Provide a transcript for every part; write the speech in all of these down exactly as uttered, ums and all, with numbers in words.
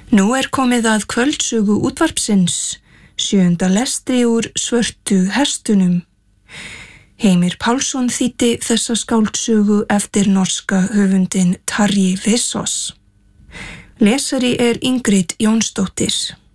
Nú er komið að kvöldsögu útvarpsins, sjöunda lestri úr Svörtu hestunum. Heimir Pálsson þýddi þessa skáldsögu eftir norska höfundin Tarji Vesaas. Lesari er Ingrid Jónsdóttir.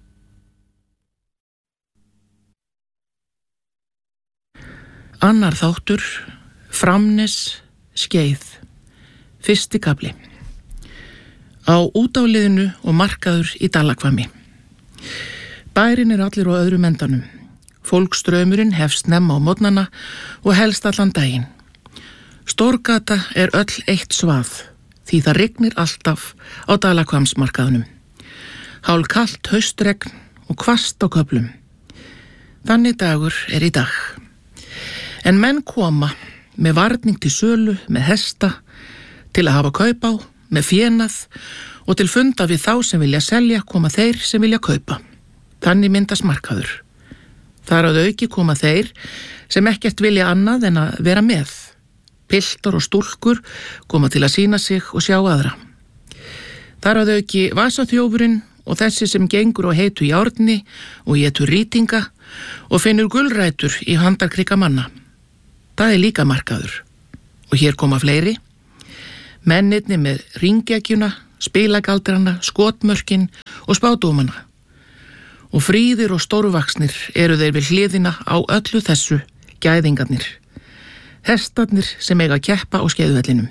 Annar þáttur, Framnes, Skeið, fyrsti kafli. Á útáliðinu og markaður í Dalakvammi. Bærinn er allir á öðrum endanum. Fólkstraumurinn hefst snemma á morgnana og helst allan daginn. Stórgata er öll eitt svað, því það rignir alltaf á Dalakvamsmarkaðunum. Hálfkalt haustregn og hvasst á köflum. Þannig dagur er í dag. En menn koma með varning til sölu, með hesta, til að hafa kaup á, með fénað og til funda við þá sem vilja selja koma þeir sem vilja kaupa. Þannig myndast markaður. Þar að auki koma þeir sem ekkert vilja annað en að vera með. Piltar og stúlkur koma til að sýna sig og sjá aðra. Þar að auki vasaþjófurinn og þessi sem gengur og heitu járni og étur rýtinga og finnur gulrætur í handarkrika manna. Það er líka markaður. Og hér koma fleiri. Mennirni með ringjækjuna, spilagaldrana, skotmörkin og spádómana. Og fríðir og stórvaksnir eru þeir við hliðina á öllu þessu gæðingarnir. Hestarnir sem eiga að keppa á skeiðvellinum.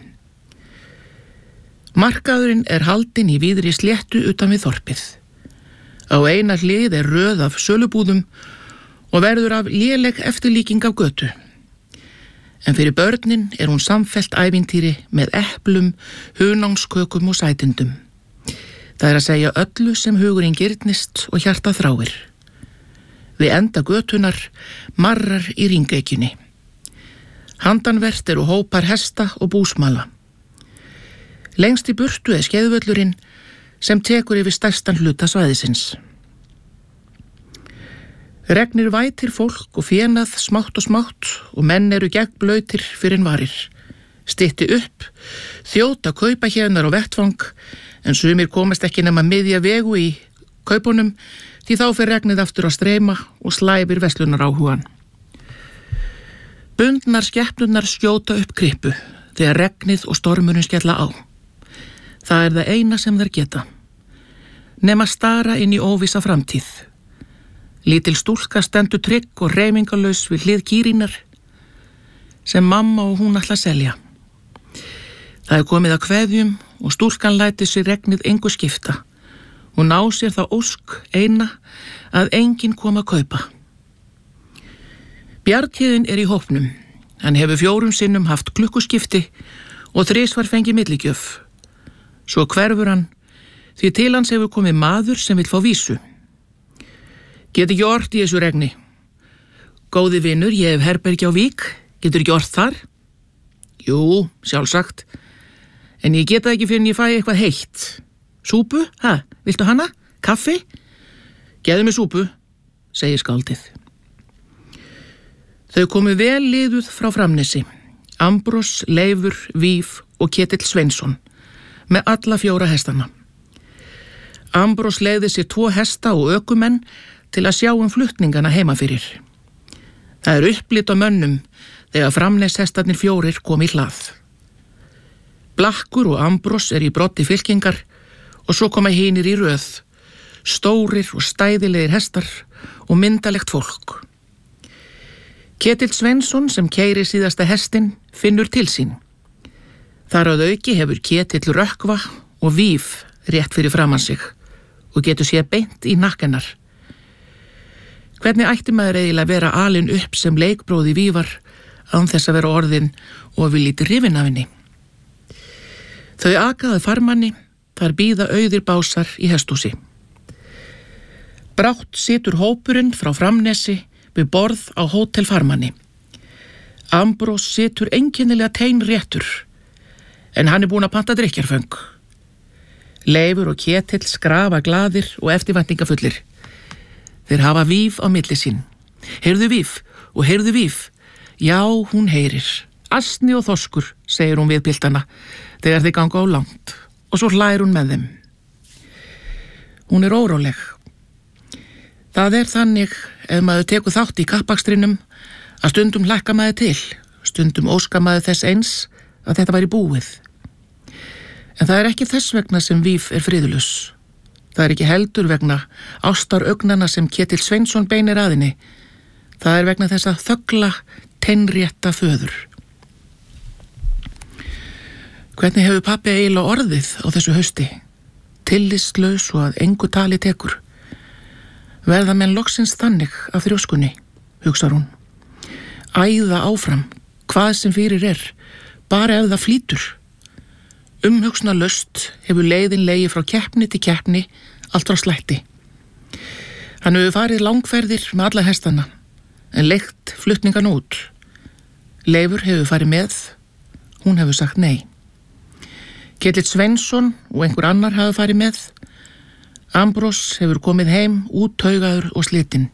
Markaðurinn er haldinn í víðri sléttu utan við þorpið. Á eina hlið er röð af sölubúðum og verður af léleg eftirlíking af götu. En fyrir börnin er hún samfellt ævintýri með eplum, hunangskökum og sætindum. Það er að segja öllu sem hugurinn girnist og hjarta þráir. Við enda götunar marrar í ringekjunni. Handanvert eru hópar hesta og búsmala. Lengst í burtu er skeiðvöllurinn sem tekur yfir stærstan hluta svæðisins. Regnir vætir fólk og fénað smátt og smátt og menn eru gegnblautir fyrir en varir. Stytti upp, þjóta kaupa hérnar á vettfang, en sumir komast ekki nema miðja vegu í kaupunum, því þá fer regnið aftur að streyma og slæfir verslunar áhugan. Bundnar skepnurnar skjóta upp krippu þegar regnið og stormurinn skella á. Það er það eina sem þær geta. Nema stara inn í óvissa framtíð. Lítil stúlka stendur trygg og hreyfingarlaus við hlið kýrínar sem mamma og hún ætla að selja. Það er komið að kveðjum og stúlkan lætur sér regnið engu skipta og ná sér þá ósk eina að enginn kom að kaupa. Bjarnhéðinn er í hópnum. Hann hefur fjórum sinnum haft klukkuskipti og þrisvar fengið milligjöf. Svo hverfur hann því til hans hefur komið maður sem vill fá vísu. Get ekki ort í þessu regni. Góði vinur, ég hef herbergi á Vík. Getur ekki ort þar? Jú, sjálfsagt. En ég geta ekki fyrir en ég fæ eitthvað heitt. Súpu? Ha, viltu hana? Kaffi? Geðu mig súpu, segir skáldið. Þau komu vel liðuð frá Framnesi. Ambrós, Leifur, Víf og Ketill Sveinsson með alla fjóra hestana. Ambrós leiði sér tvo hesta og ökumenn til að sjá um flutningana heima fyrir. Það er upplit á mönnum þegar Framneshestarnir fjórir kom í hlað. Blakkur og Ambrós er í broddi fylkingar og svo koma hinir í röð, stórir og stæðilegir hestar og myndalegt fólk. Ketill Sveinsson sem keyrir síðasta hestin finnur til sín. Þar að auki hefur Ketill rökkva og Víf rétt fyrir framan sig og getur séð beint í nakkennar. Hvernig ætti maður eiginlega vera alinn upp sem leikbróði Vífar án þess að vera orðin og við lítið rifin af henni? Þau akaði farmanni, þar bíða auðir básar í hesthúsi. Brátt situr hópurinn frá Framnesi við borð á hótel farmanni. Ambrós situr einkennilega teinréttur, en hann er búinn að panta drykkjarföng. Leifur og Ketill skrafa glaðir og eftirvæntingafullir. Þeir hafa Víf á milli sín. Heyrðu Víf og heyrðu Víf. Já, hún heyrir. Asni og þorskur, segir hún við piltana, þegar þeir ganga á langt, og svo hlær hún með þeim. Hún er óróleg. Það er þannig ef maður tekur þátt í kappakstrinum að stundum hlakka maður til, stundum óska maður þess eins að þetta væri búið. En það er ekki þess vegna sem Víf er friðlaus. Það er ekki heldur vegna ástaraugnanna sem Ketill Sveinsson beinir að henni. Það er vegna þess að þögla teinrétta föður. Hvernig hefur pabbi eiginlega orðið á þessu hausti? Tillitslaus og að engu tali tekur. Verða menn loksins þannig af þrjóskunni, hugsar hún. Æða áfram, hvað sem fyrir er, bara ef það flýtur. Umhugsnalaust hefur leiðin legið frá keppni til keppni, allt frá slætti. Hann hefur farið langferðir með alla hestana, en leitt flutningan út. Leifur hefur farið með, hún hefur sagt nei. Ketill Sveinsson og einhver annar hafa farið með. Ambrós hefur komið heim úttaugaður og slitinn.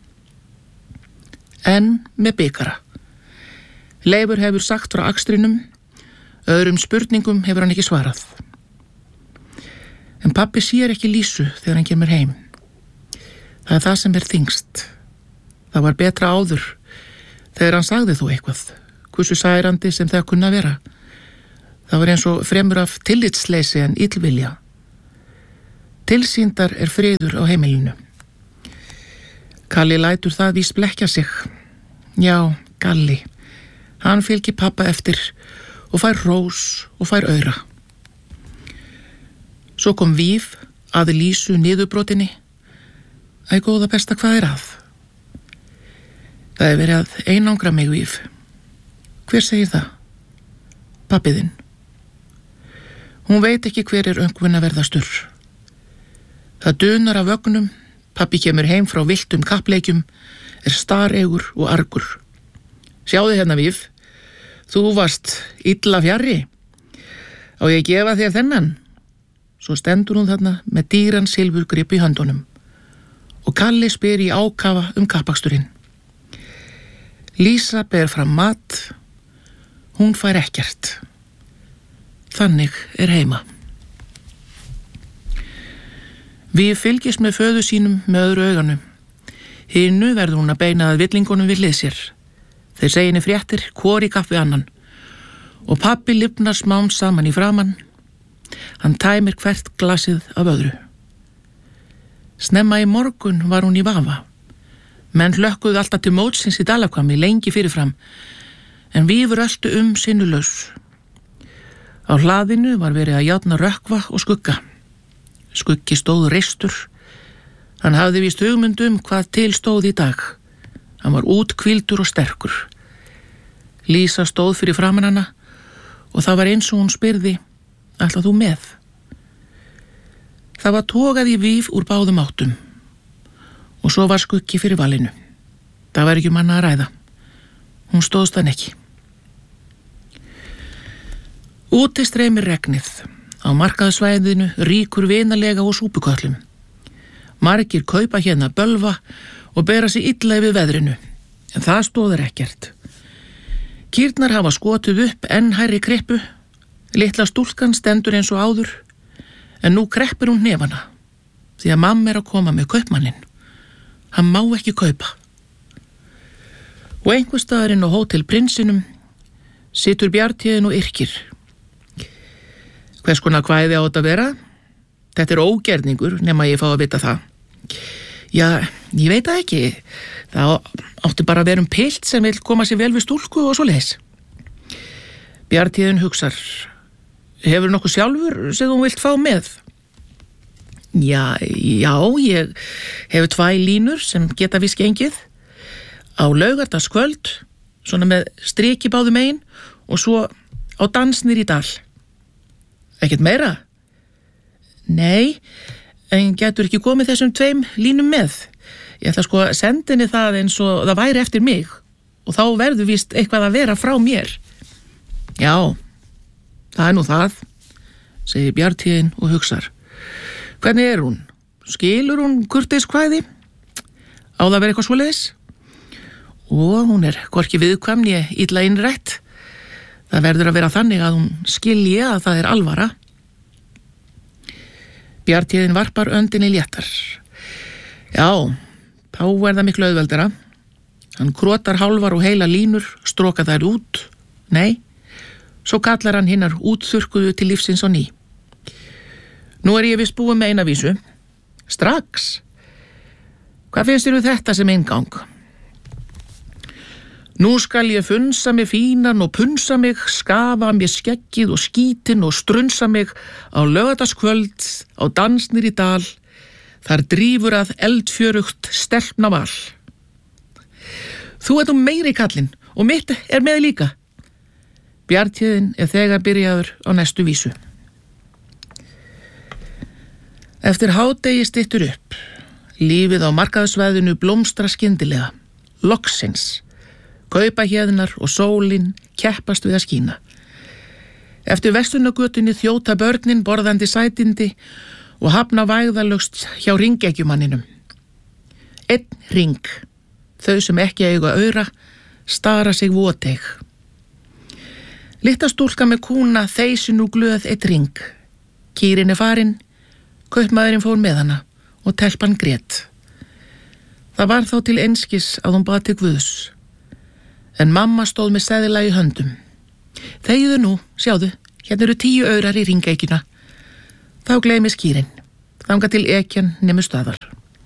En með bikara. Leifur hefur sagt frá akstrinum, öðrum spurningum hefur hann ekki svarað. En pabbi sér ekki Lísu þegar hann kemur heim. Það er það sem er þyngst. Það var betra áður þegar hann sagði þó eitthvað, hversu særandi sem það kunna vera. Það var eins og fremur af tillitsleysi en illvilja. Tilsýndar er friður á heimilinu. Kalli lætur það víst blekkja sig. Já, Galli. Hann fylgir pappa eftir og fær rós og fær aura. Svo kom Víf að Lísu niðurbrotinni. Æ, góða besta, hvað er að? Það er verið að einangra mig, Víf. Hver segir það? Pabbiðinn. Hún veit ekki hver er öngvinn að verða sturr. Það dunar af vögnum, pabbi kemur heim frá villtum kappleikjum, er stareigur og argur. Sjáðu hérna, Víf. Þú varst illa fjarri. Á ég að gefa þér þennan? Svo stendur hún þarna með dýran silfurgrip í höndunum og Kalli spyr í ákafa um kappaksturinn. Lísa ber fram mat, hún fær ekkert. Þannig er heima. Við fylgjast með föðu sínum með öðru auganum. Hinnu verður hún að beina að villingunum við hlið sér. Þeir segja henni fréttir, hvor í kapp við annan. Og pabbi lifnar smám saman í framan. Hann tæmir hvert glasið af öðru. Snemma í morgun var hún í vafa. Menn hlökkuðu alltaf til mótsins í Dalakvammi lengi fyrirfram, en Vífur öltu um sinnulaus. Á hlaðinu var verið að járna rökkva og skugga. Skuggi stóð reistur. Hann hafði víst hugmynd um hvað til stóð í dag. Hann var útkvíldur og sterkur. Lísa stóð fyrir framan hana og það var eins og hún spyrði, ætlað þú með? Það var togað í Víf úr báðum áttum og svo var skuggi fyrir valinu. Það var ekki um hana að ræða. Hún stóðst hann ekki. Úti streymir regnið. Á markaðsvæðinu ríkur vinalega og súpuköllum. Margir kaupa hérna bölva og bera sig illa yfir veðrinu, en það stóðir ekkert. Kýrnar hafa skotið upp enn hærri kreppu, litla stúlkan stendur eins og áður, en nú kreppir hún hnefana, því að mamma er að koma með kaupmanninn. Hann má ekki kaupa. Og einhver staðarinn á Hótel Prinsinum situr Bjartíðin og yrkir. Hvers konar kvæði á þetta vera? Þetta er ógerningur, nema ég fá að vita það. Já, ég veit það ekki. Það átti bara að vera um pilt sem vil koma sér vel við stúlku og svo leis. Bjartíðin hugsar. Hefur nokkuð sjálfur sem þú vilt fá með? Já, já, ég hefur tvæ línur sem geta viss gengið. Á laugardagskvöld, svona með striki báðum megin og svo á dansnir í dal. Ekkert meira? Nei, en getur ekki komið þessum tveim línum með. Ég ætla sko að senda henni það eins og það væri eftir mig og þá verður víst eitthvað að vera frá mér. Já, það er nú það, segir Bjartíðin og hugsar. Hvernig er hún? Skilur hún kurteiskvæði? Á það vera eitthvað svoleiðis? Og hún er hvorki viðkvæm né illa innrætt. Það verður að vera þannig að hún skilji að það er alvara. Bjarnhéðinn varpar öndinni léttar. Já, þá er það miklu auðveldara. Hann krotar hálfar og heila línur, stroka þær út. Nei, svo kallar hann hinnar útþurkuðu til lífsins á ný. Nú er ég viss búið með eina vísu. Strax. Hvað finnst þér um þetta sem inngang? Nú skal ég funsa mig fínan og punsa mig, skafa mér skeggið og skítin og strunsa mig á laugardagskvöld á dansnir í dal, þar drífur að eldfjörugt stelpna val. Þú ert nú meiri kallinn og mitt er með líka. Bjarnhéðinn er þegar byrjaður á næstu vísu. Eftir hádegi styttur upp. Lífið á markaðsvæðinu blómstra skyndilega. Loksins. Kaupahjeðnar og sólin keppast við að skína. Eftir vestunagötunni þjóta börnin borðandi sætindi og hafna vægðalögst hjá ringeggjumanninum. Einn ring. Þau sem ekki eiga aura stara sig voteig. Litla stúlka með kúna þeysi nú glöð eitt ring. Kýrin er farin, kaupmaðurinn fór með hana og telpan grét. Það var þá til einskis að hún bað til Guðs. En mamma stóð með seðla í höndum. Þegiðu nú, sjáðu, hérna eru tíu aurar í ringeikjuna. Þá gleymis kýrin, þangað til ekjan nemu staðar.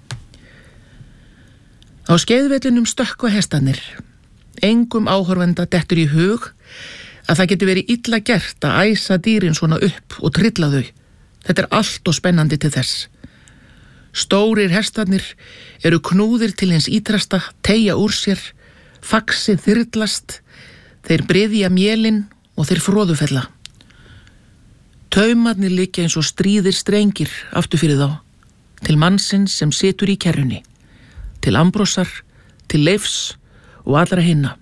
Á skeiðvellinum stökkva hestarnir. Engum áhorfenda dettur í hug að það getur verið illa gert að æsa dýrin svona upp og trilla þau. Þetta er allt og spennandi til þess. Stórir hestarnir eru knúðir til hins ítrasta, teygja úr sér, faxið þyrlast, þeir bryðja mélin og þeir froðufella. Taumarnir liggja eins og stríðir strengir aftur fyrir þá, til mannsins sem situr í kerrunni, til Ambrósar, til Leifs og allra hinna.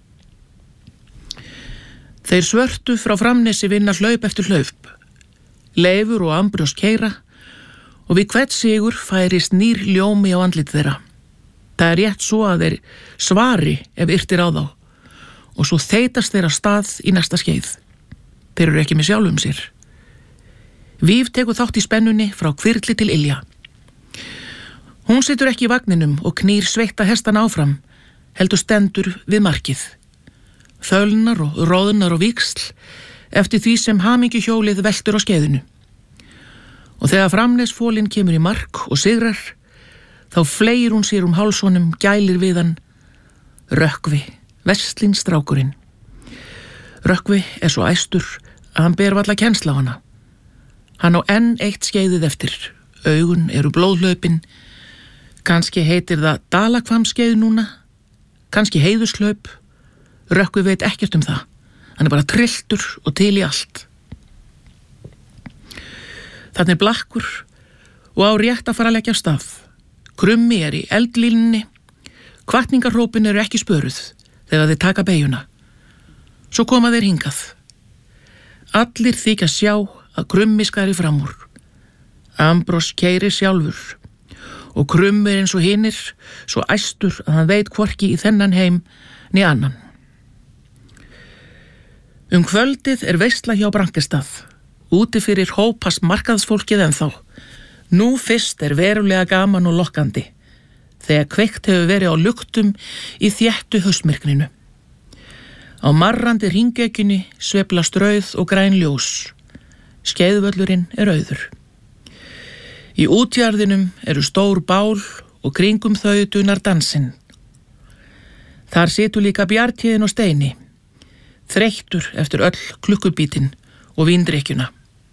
Þeir svörtu frá Framnesi vinna hlaup eftir hlaup. Leifur og Ambrós keyra og við hvert sigur færist nýr ljómi á andlit þeirra. Það er rétt svo að þeir svari ef yrtir á þá og svo þeytast þeirra stað í næsta skeið. Þeir eru ekki með sjálfum sér. Víf tekur þátt í spennunni frá Hvirfli til Ylja. Hún situr ekki í vagninum og knýr sveita hestana áfram, heldur stendur við markið. Þölnar og róðnar og víxl eftir því sem hamingjuhjólið veltur á skeiðinu. Og þegar Framnesfólinn kemur í mark og sigrar, þá fleygir hún sér um hálsonum, gælir við hann. Rökkvi, verslingsstrákurinn. Rökkvi er svo æstur að hann ber varla kennsl á hana. Hann á enn eitt skeiðið eftir. Augun eru blóðhlaupin. Kannski heitir það Dalakvamskeið núna. Kannski heiðuslaup. Rökkvi veit ekkert um það. Hann er bara trilltur og til í allt. Þannig er blakkur og á rétt að fara að leggja af stað. Krummi er í eldlínunni. Hvatningarhrópin eru ekki spöruð þegar þeir taka beyjuna. Svo koma þeir hingað. Allir þykja sjá að Krummi skari fram úr. Ambrós keyrir sjálfur og Krummi er eins og hinir, svo æstur að hann veit hvorki í þennan heim né annan. Um kvöldið er veisla hjá Brankestað. Úti fyrir hópast markaðsfólkið ennþá. Nú fyrst er verulega gaman og lokkandi, þegar kveikt hefur verið á luktum í þéttu haustmyrkrinu. Á marrandi hringekjunni sveiflast rauð og græn ljós. Skeiðvöllurinn er auður. Í útjarðinum eru stór bál og kringum þau dunar dansinn. Þar situr líka Bjarnhéðinn og Steini, þreyttur eftir öll klukkubítinn og víndrykkjuna.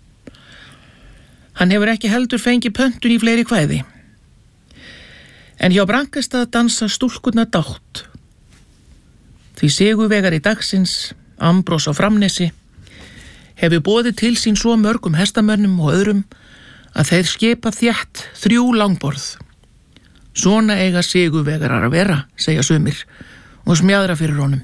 Hann hefur ekki heldur fengið pöntun í fleiri kvæði. En hjá Brankestað dansa stúlkurnar dátt. Því sigurvegari dagsins, Ambrós á Framnesi, hefur boðið til sín svo mörgum hestamönnum og öðrum að þeir skipa þétt þrjú langborð. Svona eiga sigurvegarar að vera, segja sumir, og smjadra fyrir honum.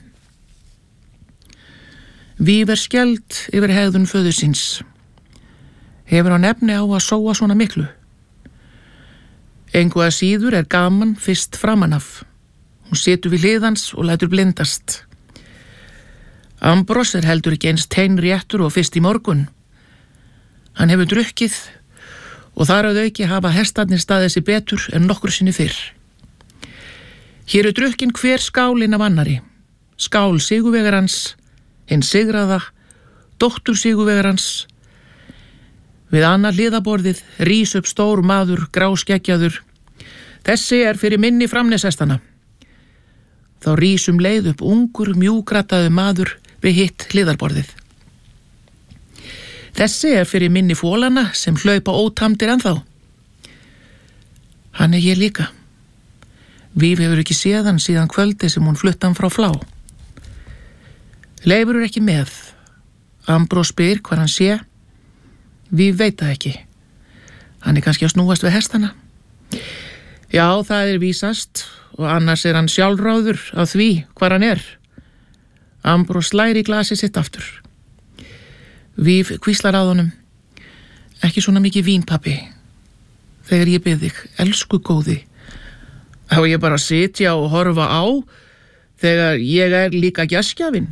Víf er skeld yfir hegðun föður síns. Hefur hann efni á að sóa svona miklu? Engu að síður er gaman fyrst framan af. Hún situr við hliðans og lætur blindast. Ambrós er heldur ekki eins teinréttur og fyrst í morgun. Hann hefur drukkið og þar að auki hafa hestarnir staðið sér betur en nokkur sinni fyrr. Hér er drukkin hver skálinn af annari, skál sigurvegarans, hinn sigraða, dóttur sigurvegarans. Við annað hliðaborðið rís upp stór maður, gráskeggjaður. Þessi er fyrir minni framneshestana. Þá rís um leið upp ungur, mjúkrataður maður við hitt hliðarborðið. Þessi er fyrir minni fólana sem hlaupa ótamdir ennþá. Hann er ég líka. Víf hefur ekki séð hann síðan kvöldi sem hún flutti hann frá Flá. Leifur er ekki með. Ambrós spyr hvar hann sé. Víf veit það ekki. Hann er kannski að snúast við hestana. Já, það er vísast og annars er hann sjálfráður af því hvar hann er. Ambrós slær í glasi sitt aftur. Víf hvíslar að honum. Ekki svona mikið vín, pabbi. Þegar ég bið þig, elsku góði. Á ég bara að sitja og horfa á þegar ég er líka gestgjafinn?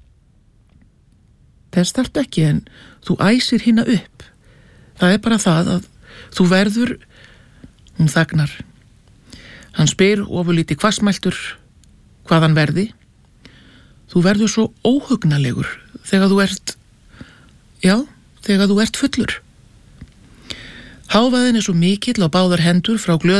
Þess þarftu ekki, en þú æsir hina upp. Það er bara það að þú verður... Hún þagnar. Hann spyr ofurlítið hvassmæltur hvað hann verði. Þú verður svo óhugnalegur þegar þú ert... Já, þegar þú ert fullur. Hávaðin er svo mikill á báðar hendur frá glöð